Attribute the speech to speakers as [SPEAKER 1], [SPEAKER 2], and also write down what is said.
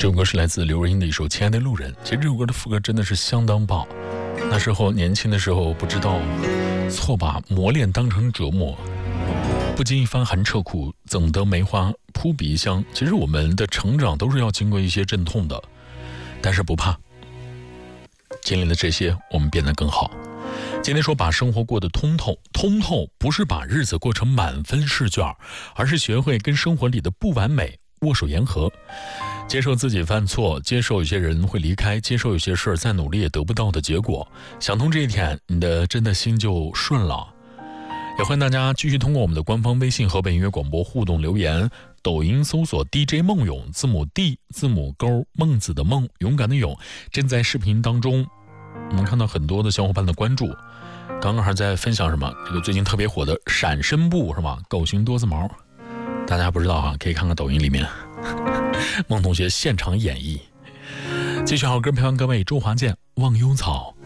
[SPEAKER 1] 这首歌是来自刘若英的一首《亲爱的路人》。其实这首歌的副歌真的是相当棒。那时候年轻的时候不知道错把磨练当成折磨，不经一番寒彻骨，怎得梅花扑鼻香。其实我们的成长都是要经过一些阵痛的，但是不怕，经历了这些我们变得更好。今天说把生活过得通透不是把日子过成满分试卷，而是学会跟生活里的不完美握手言和，接受自己犯错，接受有些人会离开，接受有些事再努力也得不到的结果。想通这一点，你的真的心就顺了。也欢迎大家继续通过我们的官方微信河北音乐广播互动留言，抖音搜索 DJ 梦勇，字母 D 字母勾孟子的孟，勇敢的勇。正在视频当中我们看到很多的小伙伴的关注，刚刚还在分享什么这个最近特别火的闪身步是吧？狗熊多字毛，大家不知道啊，可以看看抖音里面孟同学现场演绎。继续好歌陪伴各位，周华健忘忧草。